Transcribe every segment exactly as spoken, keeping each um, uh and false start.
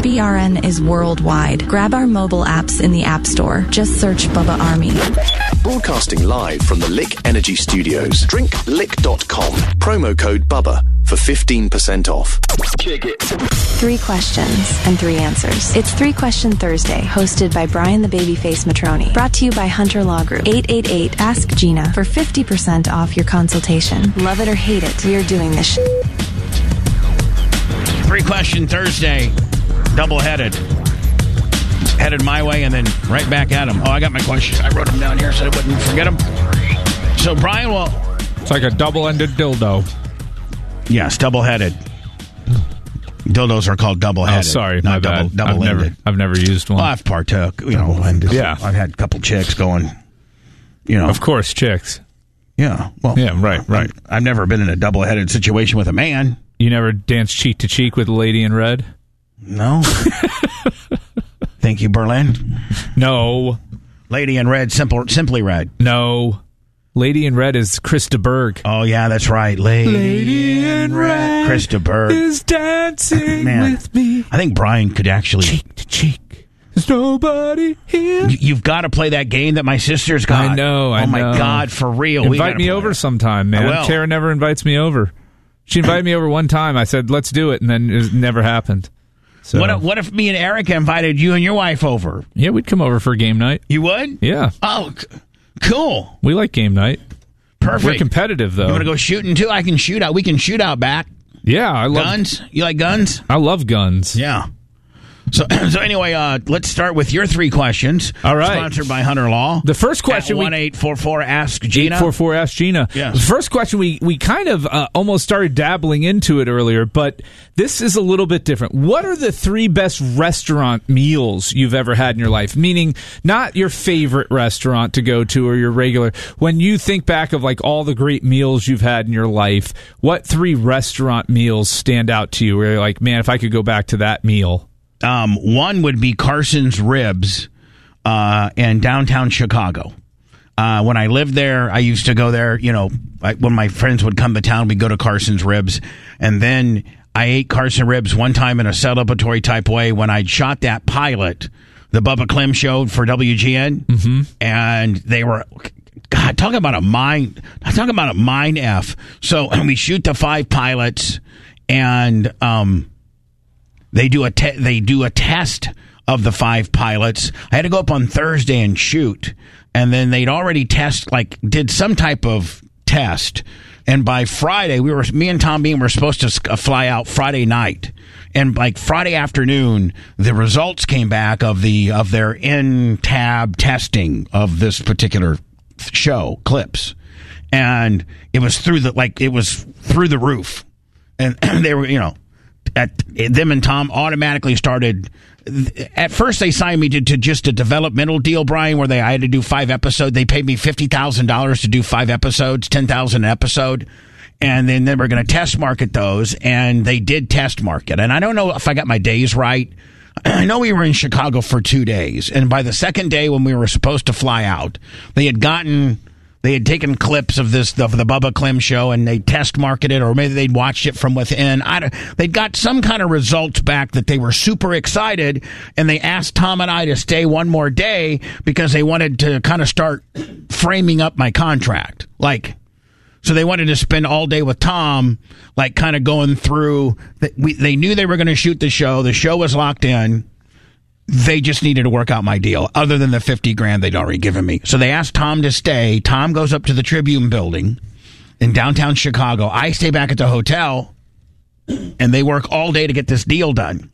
B R N is worldwide. Grab our mobile apps in the App Store. Just search Bubba Army. Broadcasting live from the Lick Energy Studios. drink lick dot com. Promo code BUBBA for fifteen percent off. Kick it. Three questions and three answers. It's Three Question Thursday, hosted by Brian the Babyface Matroni. Brought to you by Hunter Law Group. eight eight eight ask Gina for fifty percent off your consultation. Love it or hate it, we're doing this sh- Three Question Thursday, double-headed. Headed my way and then right back at him. Oh, I got my questions. I wrote them down here so I wouldn't forget them. So, Brian, well... It's like a double-ended dildo. Yes, double-headed. Dildos are called double-headed. Oh, sorry, not my double, bad. double-ended. I've never, I've never used one. Well, I've partook. You know, and yeah. I've had a couple chicks going, you know. Of course, chicks. Yeah. Well, yeah, right, right. I've, I've never been in a double-headed situation with a man. You never danced cheek to cheek with a lady in red? No. Thank you, Berlin. No. Lady in red, simple, simply red. No. Lady in red is Krista Berg. Oh, yeah, that's right. Lady, Lady in red Krista Berg is dancing Man, with me. I think Brian could actually... Cheek to cheek. There's nobody here. You've got to play that game that my sister's got. I know, I Oh, my know. God, for real. Invite me over it. sometime, man. I will. Tara never invites me over. She invited me over one time. I said, let's do it, and then it never happened. So, What if, what if me and Erica invited you and your wife over? Yeah, we'd come over for game night. You would? Yeah. Oh, c- cool. We like game night. Perfect. We're competitive, though. You want to go shooting, too? I can shoot out. We can shoot out back. Yeah, I love Guns? You like guns? I love guns. Yeah. So, so anyway, uh, let's start with your three questions. All right. Sponsored by Hunter Law. The first question, one eight four four ask Gina. eight four four ask Gina. Yes. The first question, we, we kind of uh, almost started dabbling into it earlier, but this is a little bit different. What are the three best restaurant meals you've ever had in your life? Meaning not your favorite restaurant to go to or your regular. When you think back of like all the great meals you've had in your life, what three restaurant meals stand out to you where you're like, man, if I could go back to that meal? Um, one would be Carson's Ribs uh, in downtown Chicago. Uh, when I lived there, I used to go there, you know, I, when my friends would come to town, we'd go to Carson's Ribs. And then I ate Carson Ribs one time in a celebratory type way when I'd shot that pilot, the Bubba Clem show for W G N. Mm-hmm. And they were... God, talk about a mind, talk about a mind F. So we shoot the five pilots and, um, They do a te- they do a test of the five pilots. I had to go up on Thursday and shoot, and then they'd already test like did some type of test. And by Friday, we were me and Tom Bean were supposed to fly out Friday night, and like Friday afternoon, the results came back of the of their in-tab testing of this particular show clips, and it was through the like it was through the roof, and they were you know. At, them and Tom automatically started. At first, they signed me to, to just a developmental deal, Brian, where they I had to do five episodes. They paid me fifty thousand dollars to do five episodes, ten thousand an episode, and then they were going to test market those, and they did test market. And I don't know if I got my days right. I know we were in Chicago for two days, and by the second day when we were supposed to fly out, they had gotten. They had taken clips of this of the Bubba Clem show and they test marketed, or maybe they'd watched it from within. I don't, they'd got some kind of results back that they were super excited, and they asked Tom and I to stay one more day because they wanted to kind of start framing up my contract. Like, so they wanted to spend all day with Tom, like kind of going through. We, they knew they were going to shoot the show. The show was locked in. They just needed to work out my deal, other than the fifty grand they'd already given me. So they asked Tom to stay. Tom goes up to the Tribune building in downtown Chicago. I stay back at the hotel, and they work all day to get this deal done.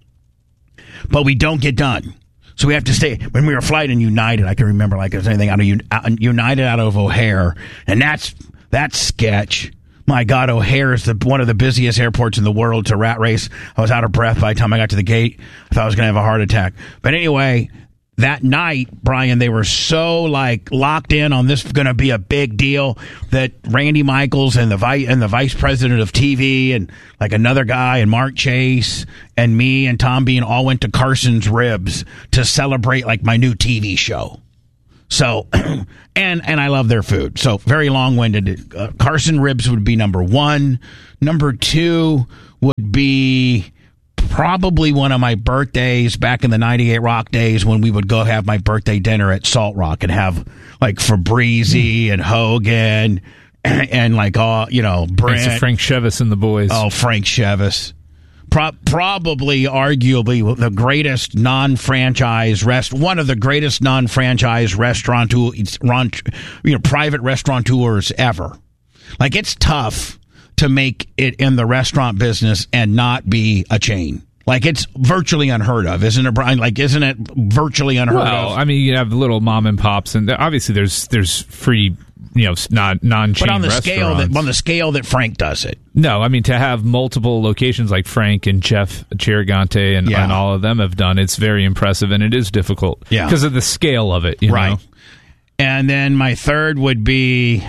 But we don't get done. So we have to stay. When we were flying in United, I can remember like it was anything out of United out of O'Hare, and that's that's sketch. My God, O'Hare is the, one of the busiest airports in the world. To rat race. I was out of breath by the time I got to the gate. I thought I was going to have a heart attack. But anyway, that night, Brian, they were so like locked in on this going to be a big deal that Randy Michaels and the vice and the vice president of T V and like another guy and Mark Chase and me and Tom Bean all went to Carson's Ribs to celebrate like my new T V show. So, and and I love their food. So, very long-winded. Uh, Carson Ribs would be number one. Number two would be probably one of my birthdays back in the ninety-eight Rock days when we would go have my birthday dinner at Salt Rock and have like Fabrizi and Hogan and, and like all, you know, Brent. Thanks to Frank Chevis and the boys. Oh, Frank Chevis. Pro- probably, arguably, the greatest non-franchise rest, one of the greatest non-franchise restaurateur, you know, private restaurateurs ever. Like, it's tough to make it in the restaurant business and not be a chain. Like, it's virtually unheard of, isn't it, Brian? Like, isn't it virtually unheard well, of? Well, I mean, you have little mom and pops, and obviously there's there's free, you know, non non-chain But on the restaurants. scale that on the scale that Frank does it. No, I mean, to have multiple locations like Frank and Jeff Chirigante and, Yeah. and all of them have done, it's very impressive, and it is difficult Yeah. because of the scale of it. You Right. know? And then my third would be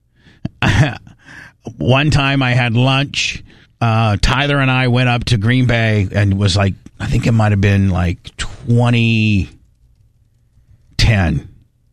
one time I had lunch. Uh, Tyler and I went up to Green Bay, and it was like, I think it might have been like twenty ten.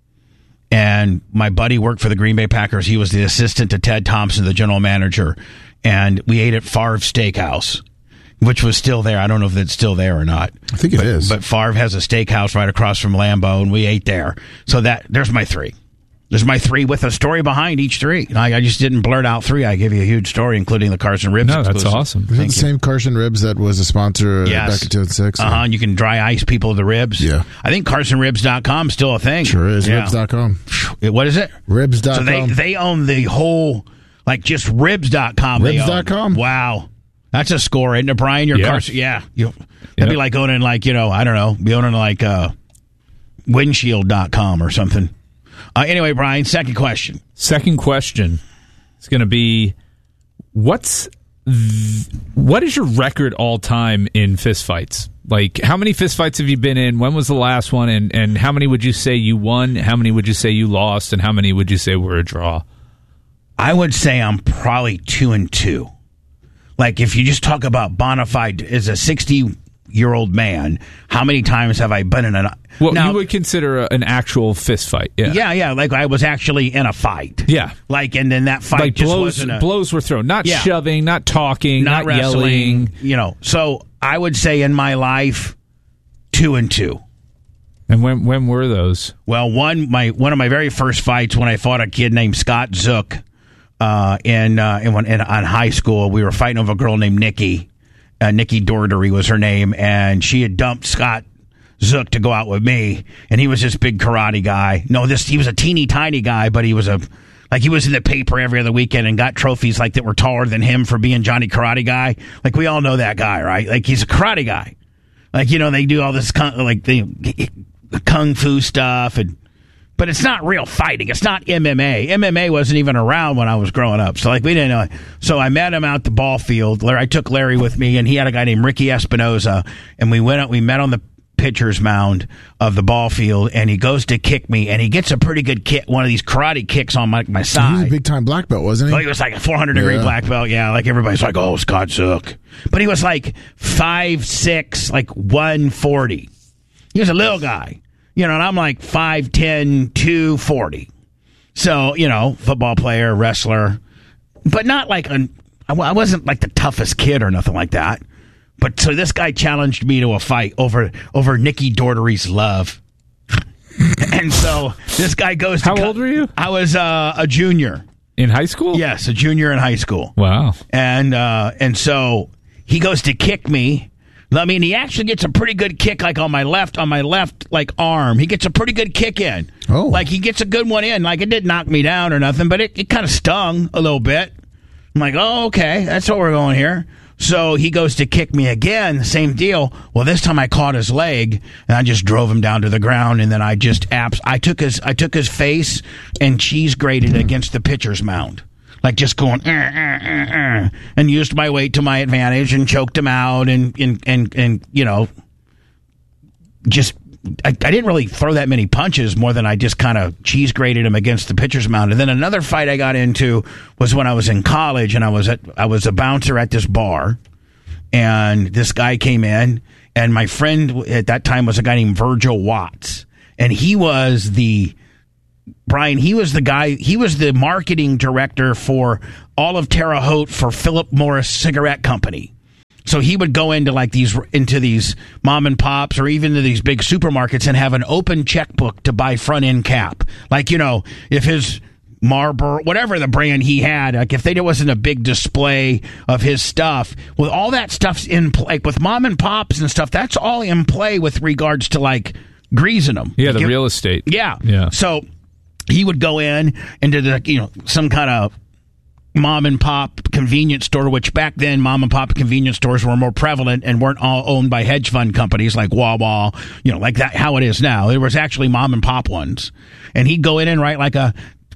And my buddy worked for the Green Bay Packers. He was the assistant to Ted Thompson, the general manager. And we ate at Favre Steakhouse, which was still there. I don't know if it's still there or not. I think it but, is. But Favre has a steakhouse right across from Lambeau, and we ate there. So that there's my three. There's my three with a story behind each three. I, I just didn't blurt out three. I give you a huge story, including the Carson Ribs No, exclusive. that's awesome. Is it the Thank you. same Carson Ribs that was a sponsor uh, Yes. back in two thousand six? Uh-huh, and you can dry ice people the ribs. Yeah. I think Carson Ribs dot com is still a thing. Sure is. Yeah. Ribs dot com. What is it? Ribs dot com. So they, they own the whole, like just Ribs dot com. they Ribs own. dot com. Wow. That's a score, isn't it, Brian? Your Yeah. Carson, yeah. You, that'd Yep. be like owning, like, you know, I don't know, be owning like uh, windshield dot com or something. Uh, anyway, Brian, second question. Second question is going to be, what's th- what is your record all time in fistfights? Like, how many fistfights have you been in? When was the last one? And, and how many would you say you won? How many would you say you lost? And how many would you say were a draw? I would say I'm probably two and two. Like, if you just talk about bona fide as a sixty-year-old man, how many times have I been in an... Well, now, you would consider a, an actual fist fight. Yeah. yeah, yeah, like I was actually in a fight. Yeah. Like, and then that fight Like just blows, wasn't a... blows were thrown. Not Yeah. shoving, not talking, not, not, wrestling, yelling. you know. So I would say in my life, two and two. And when when were those? Well, one my one of my very first fights when I fought a kid named Scott Zook uh, in uh, in, in on high school. We were fighting over a girl named Nikki. Uh, Nikki Dordery was her name, and she had dumped Scott Zook to go out with me, and he was this big karate guy. No, this he was a teeny tiny guy, but he was a like he was in the paper every other weekend and got trophies like that were taller than him for being Johnny Karate Guy. Like we all know that guy, right? Like he's a karate guy. Like, you know, they do all this kung, like the kung fu stuff, and but it's not real fighting. It's not M M A. M M A wasn't even around when I was growing up, so like we didn't know. So I met him out the ball field. I took Larry with me, and he had a guy named Ricky Espinoza, and we went out. We met on the pitcher's mound of the ball field, and he goes to kick me, and he gets a pretty good kick, one of these karate kicks on my, my side. He was a big time black belt, wasn't he? Oh, he was like a four hundred degree Yeah. black belt. Yeah, like everybody's like, oh, Scott Zook. But he was like five six, like one forty. He was a little guy. You know, and I'm like five ten, two forty. So, you know, football player, wrestler. But not like, an, I I wasn't like the toughest kid or nothing like that. But so this guy challenged me to a fight over over Nikki Dordery's love. And so this guy goes to... How co- old were you? I was uh, a junior. In high school? Yes, a junior in high school. Wow. And uh, and so he goes to kick me. I mean, he actually gets a pretty good kick, like on my left, on my left, like arm. He gets a pretty good kick in. Oh. Like he gets a good one in. Like it didn't knock me down or nothing, but it, it kind of stung a little bit. I'm like, oh, okay, that's what we're going here. So he goes to kick me again, same deal. Well, this time I caught his leg and I just drove him down to the ground, and then I just abs- I took his I took his face and cheese grated against the pitcher's mound. Like just going, uh, uh, uh, uh, and used my weight to my advantage and choked him out, and and and, and you know, just I, I didn't really throw that many punches more than I just kind of cheese grated him against the pitcher's mound. And then another fight I got into was when I was in college, and I was at I was a bouncer at this bar, and this guy came in, and my friend at that time was a guy named Virgil Watts, and he was the Brian, he was the guy, he was the marketing director for all of Terre Haute for Philip Morris Cigarette Company. So he would go into like these into these mom and pops or even to these big supermarkets and have an open checkbook to buy front end cap. Like, you know, if his Marlboro, whatever the brand he had, like if there wasn't a big display of his stuff, well, all that stuff's in play. Like with mom and pops and stuff, that's all in play with regards to like greasing them. Yeah, the like, real estate. Yeah. Yeah. So he would go in into the, you know, some kind of mom and pop convenience store, which back then mom and pop convenience stores were more prevalent and weren't all owned by hedge fund companies like Wawa, you know, like that, how it is now. There was actually mom and pop ones. And he'd go in and write like a,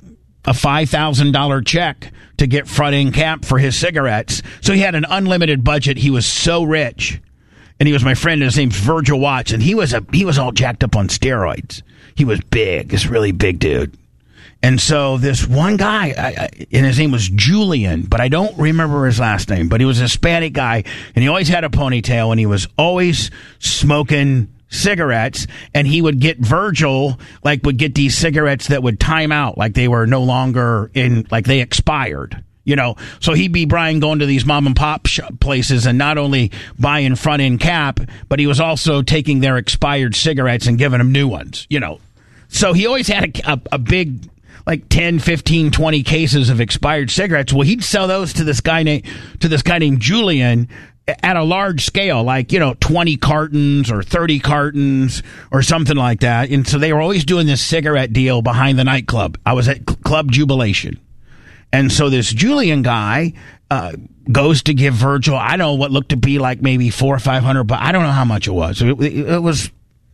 a five thousand dollars check to get front end cap for his cigarettes. So he had an unlimited budget. He was so rich. And he was my friend, and his name's Virgil Watts, and he was a he was all jacked up on steroids. He was big, this really big dude. And so this one guy, I, I, and his name was Julian, but I don't remember his last name, but he was a Hispanic guy, and he always had a ponytail, and he was always smoking cigarettes, and he would get Virgil, like would get these cigarettes that would time out, like they were no longer in, like they expired. You know, so he'd be, Brian, going to these mom and pop sh- places and not only buying front end cap, but he was also taking their expired cigarettes and giving them new ones, you know. So he always had a, a, a big, like ten, fifteen, twenty cases of expired cigarettes. Well, he'd sell those to this guy named, to this guy named Julian at a large scale, like, you know, twenty cartons or thirty cartons or something like that. And so they were always doing this cigarette deal behind the nightclub. I was at Club Jubilation. And so this Julian guy uh, goes to give Virgil, I don't know what looked to be like maybe four or five hundred, but I don't know how much it was. It, it, it was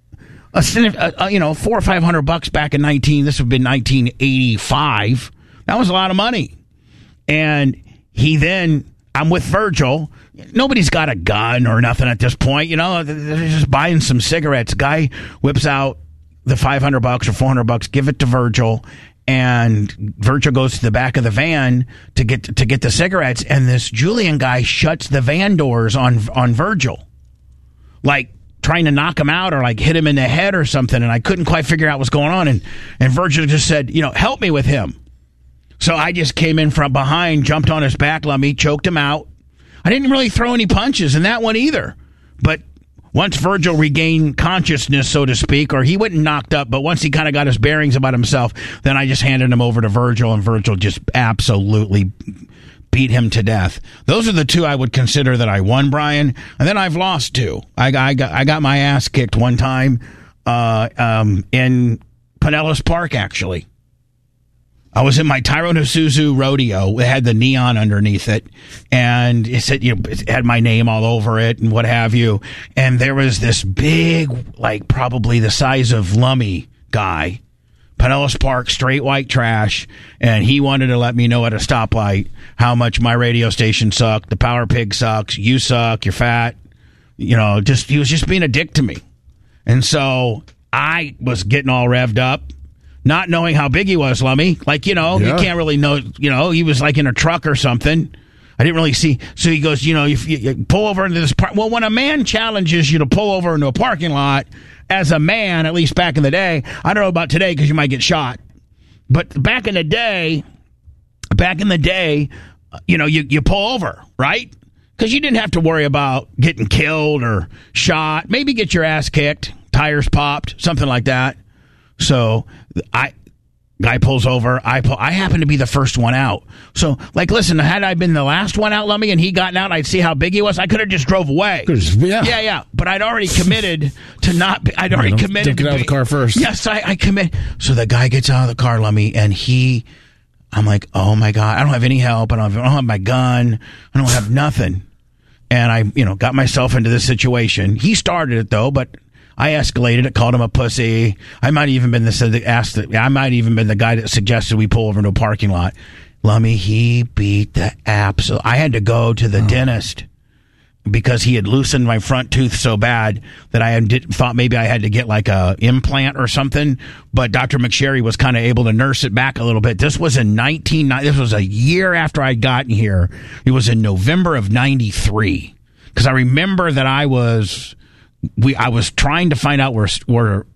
a, a, a you know four or five hundred bucks back in nineteen. This would have been nineteen eighty-five. That was a lot of money. And he then, I'm with Virgil. Nobody's got a gun or nothing at this point. You know, they're just buying some cigarettes. Guy whips out the five hundred bucks or four hundred bucks, give it to Virgil. And Virgil goes to the back of the van to get to get the cigarettes, and this Julian guy shuts the van doors on on Virgil, like trying to knock him out or like hit him in the head or something. And I couldn't quite figure out what's going on. And and Virgil just said, you know, help me with him. So I just came in from behind, jumped on his back, let me choked him out. I didn't really throw any punches in that one either, but once Virgil regained consciousness, so to speak, or he wasn't knocked up, but once he kind of got his bearings about himself, then I just handed him over to Virgil, and Virgil just absolutely beat him to death. Those are the two I would consider that I won, Brian. And then I've lost two. I, I, got, I got my ass kicked one time uh, um, in Pinellas Park, actually. I was in my Tyrone Isuzu rodeo. It had the neon underneath it, and it said, you know, it had my name all over it and what have you. And there was this big, like probably the size of Lummy guy, Pinellas Park, straight white trash, and he wanted to let me know at a stoplight how much my radio station sucked, the Power Pig sucks, you suck, you're fat. You know, just he was just being a dick to me. And so I was getting all revved up, not knowing how big he was, Lummy. Like, you know, yeah. You can't really know, you know, he was like in a truck or something. I didn't really see. So he goes, you know, if you, you pull over into this park. Well, when a man challenges you to pull over into a parking lot, as a man, at least back in the day, I don't know about today because you might get shot. But back in the day, back in the day, you know, you, you pull over, right? Because you didn't have to worry about getting killed or shot. Maybe get your ass kicked, tires popped, something like that. So I, guy pulls over. I pull, I happen to be the first one out. So, like, listen, had I been the last one out, Lummy, and he gotten out, I'd see how big he was. I could have just drove away. Yeah, yeah, yeah. But I'd already committed to not. Be, I'd already you know, committed. Don't get to out be, of the car first. Yes, I, I commit. So the guy gets out of the car, Lummy, and he. I'm like, oh my God, I don't have any help. I don't have, I don't have my gun. I don't have nothing. And I, you know, got myself into this situation. He started it though, but I escalated it, called him a pussy. I might even been the asked. I might even been the guy that suggested we pull over into a parking lot. Lummy, he beat the absolute. I had to go to the oh. dentist because he had loosened my front tooth so bad that I did, thought maybe I had to get like a implant or something. But Doctor McSherry was kind of able to nurse it back a little bit. This was in nineteen. This was a year after I'd gotten here. It was in November of ninety-three because I remember that I was. We I was trying to find out where where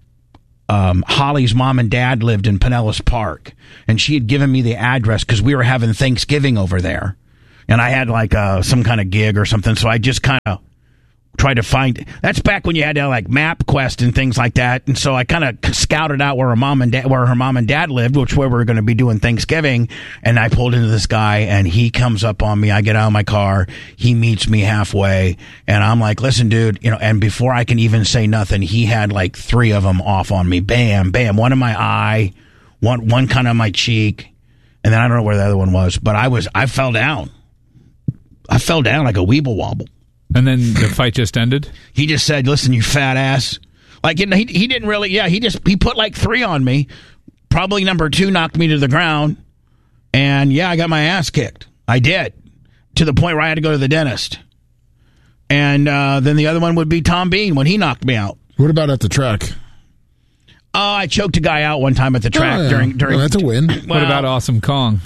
um, Holly's mom and dad lived in Pinellas Park, and she had given me the address because we were having Thanksgiving over there. and I had like uh, some kind of gig or something, so I just kind of tried to find. That's back when you had to like MapQuest and things like that, and so I kind of scouted out where her mom and dad, where her mom and dad lived, which where we were going to be doing Thanksgiving. And I pulled into this guy, and he comes up on me. I get out of my car. He meets me halfway, and I'm like, "Listen, dude, you know." And before I can even say nothing, he had like three of them off on me. Bam, bam. One in my eye, one one kind of on my cheek, and then I don't know where the other one was. But I was, I fell down. I fell down like a weeble wobble. And then the fight just ended? He just said, listen, you fat ass. Like, you know, he, he didn't really, yeah, he just, he put like three on me. Probably number two knocked me to the ground. And yeah, I got my ass kicked. I did. To the point where I had to go to the dentist. And uh, then the other one would be Tom Bean when he knocked me out. What about at the track? Oh, I choked a guy out one time at the track oh, yeah. during, during. Well, that's a win. Well, what about Awesome Kong?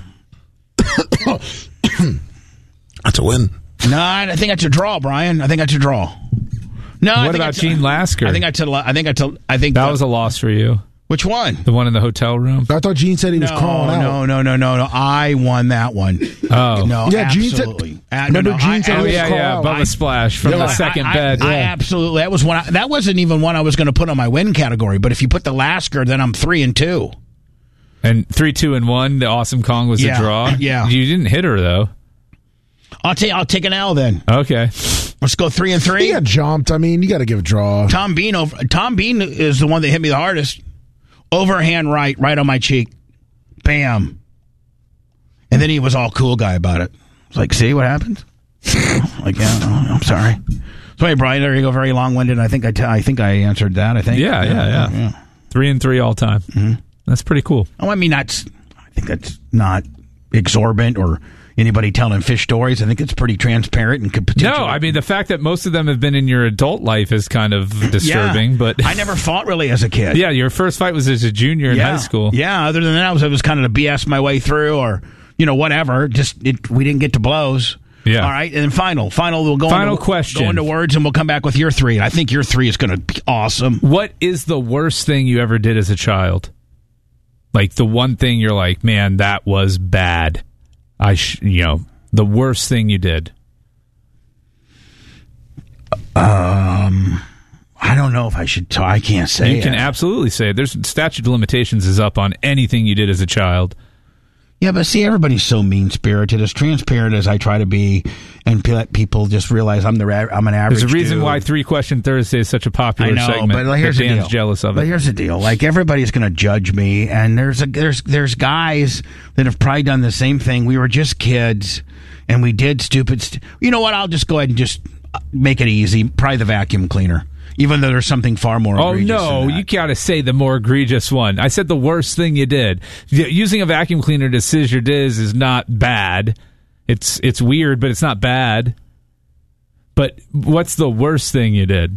That's a win. No, I think that's a draw, Brian. I think that's a draw. No. What about Gene Lasker? I think that's a. I think that's a. I think that the, was a loss for you. Which one? The one in the hotel room. I thought Gene said he was no, crawling out. No, no, no, no, no. I won that one. Oh, no, yeah, Gene said. absolutely. Uh, Remember, no, no, Gene I, said I, he Oh was yeah, call yeah, out. above a splash from Yeah, the I- second I, bed. I, I yeah. absolutely. That was one. I, that wasn't even one I was going to put on my win category. But if you put the Lasker, then I'm three and two. And three, two, and one. The Awesome Kong was Yeah, a draw. yeah. You didn't hit her though. I'll take. I'll take an L then. Okay. Let's go three and three. He got jumped. I mean, you got to give a draw. Tom Bean over. Tom Bean is the one that hit me the hardest. Overhand right, right on my cheek. Bam. And then he was all cool guy about it. It's like, see what happens? Like, yeah, oh, I'm sorry. So, hey, Brian, there you go. Very long-winded. I think I, t- I think I answered that. I think. Yeah, yeah, yeah. yeah. Three and three all time. Mm-hmm. That's pretty cool. Oh, I mean, that's. I think that's not exorbitant or anybody telling fish stories. I think it's pretty transparent and could potentially. No, I mean the fact that most of them have been in your adult life is kind of disturbing. Yeah. But I never fought really as a kid. yeah, your first fight was as a junior in yeah. high school. Yeah. Other than that, I was, I was kind of to B S my way through, or you know, whatever. Just it, we didn't get to blows. Yeah. All right, and then final, final. We'll go Final into, question. Go into words, and we'll come back with your three. I think your three is going to be awesome. What is the worst thing you ever did as a child? Like the one thing you're like, man, that was bad. I, sh-, you know, the worst thing you did. Um, I don't know if I should. T- I can't say. You can it. absolutely say it. There's statute of limitations is up on anything you did as a child. Yeah, but see, everybody's so mean-spirited. As transparent as I try to be, and p- let people just realize I'm the ra- I'm an average. There's a reason dude. why Three Question Thursday is such a popular I know, segment. but here's that the Dan's deal. jealous of But it. here's the deal: like everybody's going to judge me, and there's a there's there's guys that have probably done the same thing. We were just kids, and we did stupid. St- you know what? I'll just go ahead and just make it easy. Probably the vacuum cleaner, even though there's something far more. Oh egregious no, than that. you gotta say the more egregious one. I said the worst thing you did. Y- Using a vacuum cleaner to sizz your diz is not bad. It's it's weird, but it's not bad. But what's the worst thing you did?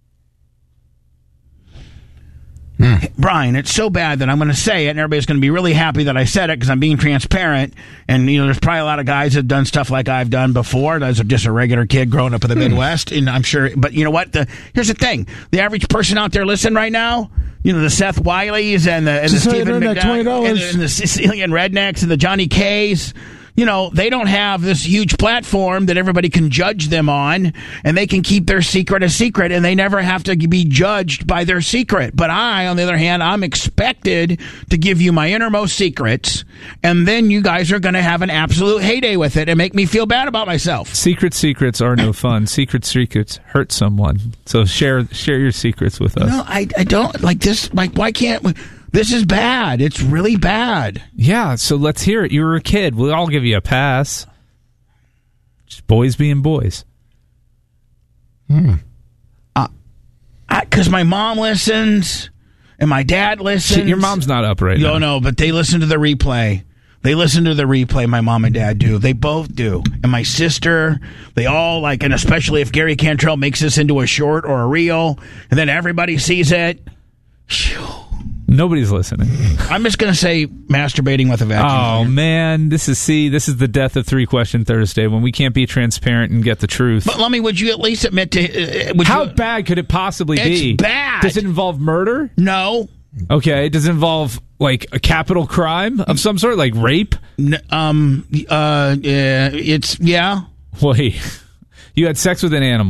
Brian, it's so bad that I'm going to say it, and everybody's going to be really happy that I said it because I'm being transparent. And you know, there's probably a lot of guys that have done stuff like I've done before. As just a regular kid growing up in the Midwest, and I'm sure. But you know what? The, here's the thing: the average person out there listening right now, you know, the Seth Wileys and the, and the Sicilian Stephen redneck, McDonough twenty and, dollars. the- and the Sicilian rednecks and the Johnny K's. You know, they don't have this huge platform that everybody can judge them on, and they can keep their secret a secret, and they never have to be judged by their secret. But I, on the other hand, I'm expected to give you my innermost secrets, and then you guys are going to have an absolute heyday with it and make me feel bad about myself. Secret secrets are no fun. Secret secrets hurt someone. So share share your secrets with us. No, I, I don't like this. Like, why can't we? This is bad. It's really bad. Yeah, so let's hear it. You were a kid. We'll all give you a pass. Just boys being boys. Because my mom listens and my dad listens. Shit, your mom's not up right No, now. no, but they listen to the replay. They listen to the replay, my mom and dad do. They both do. And my sister, they all like, and especially if Gary Cantrell makes this into a short or a reel, and then everybody sees it. Phew. Nobody's listening. I'm just going to say masturbating with a vacuum Oh cleaner. man, this is see, this is the death of Three Question Thursday when we can't be transparent and get the truth. But Lummy, would you at least admit to... Uh, would How you, bad could it possibly It's be? bad. Does it involve murder? No. Okay. Does it involve like a capital crime of some sort, like rape? N- um, uh, uh, it's, yeah. Wait, you had sex with an animal.